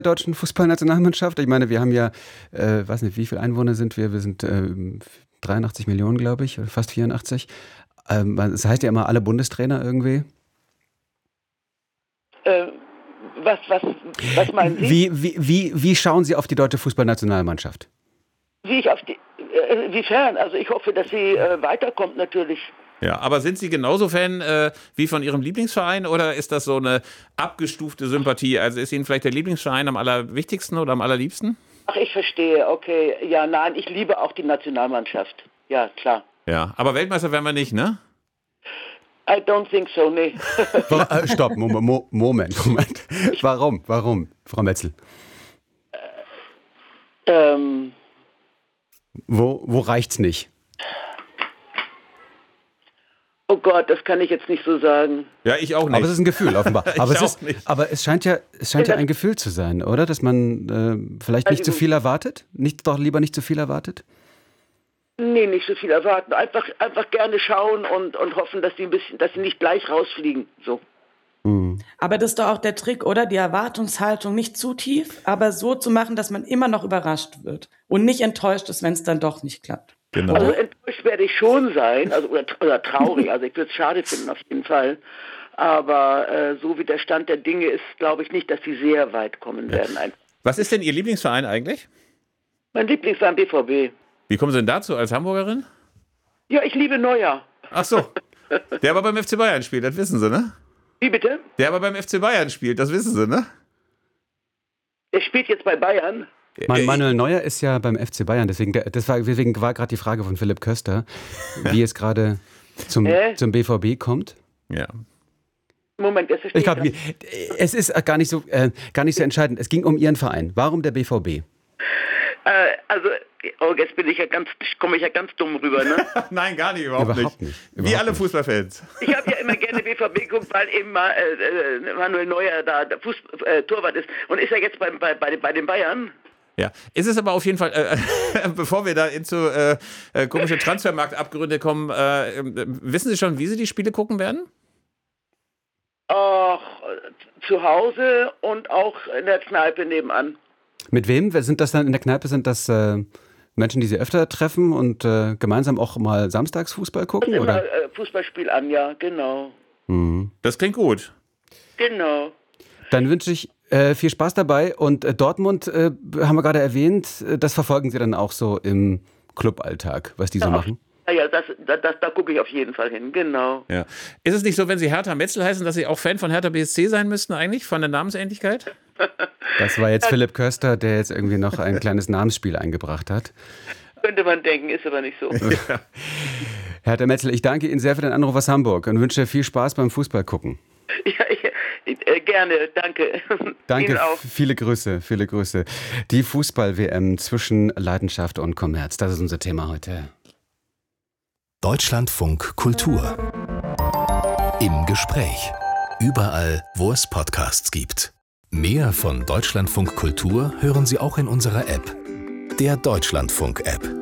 deutschen Fußballnationalmannschaft? Ich meine, wir haben ja, weiß nicht, wie viele Einwohner sind wir? Wir sind 83 Millionen, glaube ich, oder fast 84. Das heißt ja immer alle Bundestrainer irgendwie. Was meinen Sie? Wie schauen Sie auf die deutsche Fußballnationalmannschaft? Wiefern? Also ich hoffe, dass sie weiterkommt natürlich. Ja, aber sind Sie genauso Fan wie von Ihrem Lieblingsverein oder ist das so eine abgestufte Sympathie? Also ist Ihnen vielleicht der Lieblingsverein am allerwichtigsten oder am allerliebsten? Ach, ich verstehe, okay. Ja, nein, ich liebe auch die Nationalmannschaft. Ja, klar. Ja, aber Weltmeister werden wir nicht, ne? I don't think so, nee. Stopp, Moment. Warum, Frau Metzel? Wo reicht's nicht? Oh Gott, das kann ich jetzt nicht so sagen. Ja, ich auch nicht. Aber es ist ein Gefühl, offenbar. Nicht. Aber es scheint ja ein Gefühl zu sein, oder? Dass man vielleicht nicht zu viel erwartet? Lieber nicht zu viel erwartet? Nee, nicht so viel erwarten. Einfach gerne schauen und hoffen, dass sie nicht gleich rausfliegen. So. Aber das ist doch auch der Trick, oder? Die Erwartungshaltung nicht zu tief, aber so zu machen, dass man immer noch überrascht wird und nicht enttäuscht ist, wenn es dann doch nicht klappt. Genau. Also enttäuscht werde ich schon sein, also oder traurig. Also ich würde es schade finden auf jeden Fall. Aber so wie der Stand der Dinge ist, glaube ich nicht, dass sie sehr weit kommen werden. Was ist denn Ihr Lieblingsverein eigentlich? Mein Lieblingsverein BVB. Wie kommen Sie denn dazu als Hamburgerin? Ja, ich liebe Neuer. Ach so, der aber beim FC Bayern spielt, das wissen Sie, ne? Wie bitte? Der aber beim FC Bayern spielt, das wissen Sie, ne? Er spielt jetzt bei Bayern. Manuel Neuer ist ja beim FC Bayern, deswegen war gerade die Frage von Philipp Köster, wie es gerade zum BVB kommt. Ja. Moment, das verstehe ich. Ich glaube, es ist gar nicht so entscheidend. Es ging um Ihren Verein. Warum der BVB? Jetzt komme ich ja ganz dumm rüber, ne? Nein, gar nicht, überhaupt nicht. Wie alle Fußballfans. Ich habe ja immer gerne BVB geguckt, weil eben Manuel Neuer da Torwart ist. Und ist er jetzt bei den Bayern? Ja, ist es aber auf jeden Fall, bevor wir da zu komische Transfermarktabgründe kommen, wissen Sie schon, wie Sie die Spiele gucken werden? Ach, zu Hause und auch in der Kneipe nebenan. Mit wem? Sind das dann in der Kneipe? Sind das Menschen, die Sie öfter treffen und gemeinsam auch mal Samstagsfußball gucken? Und oder? Immer Fußballspiel an, ja, genau. Mhm. Das klingt gut. Genau. Dann wünsche ich viel Spaß dabei. Und Dortmund, haben wir gerade erwähnt, das verfolgen Sie dann auch so im Cluballtag, was die so machen? Ja, da gucke ich auf jeden Fall hin, genau. Ja. Ist es nicht so, wenn Sie Hertha Metzel heißen, dass Sie auch Fan von Hertha BSC sein müssten eigentlich, von der Namensähnlichkeit? Das war jetzt Philipp Köster, der jetzt irgendwie noch ein kleines Namensspiel eingebracht hat. Könnte man denken, ist aber nicht so. Ja. Herr Metzel, ich danke Ihnen sehr für den Anruf aus Hamburg und wünsche viel Spaß beim Fußball gucken. Ja, gerne, danke. Danke, Ihnen auch. viele Grüße. Die Fußball-WM zwischen Leidenschaft und Kommerz, das ist unser Thema heute. Deutschlandfunk Kultur. Im Gespräch. Überall, wo es Podcasts gibt. Mehr von Deutschlandfunk Kultur hören Sie auch in unserer App. Der Deutschlandfunk-App.